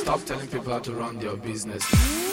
Stop telling people how to run their business.